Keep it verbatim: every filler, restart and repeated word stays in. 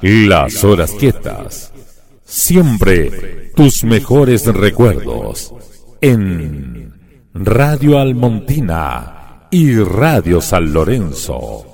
las horas quietas, siempre tus mejores recuerdos en Radio Almontina y Radio San Lorenzo.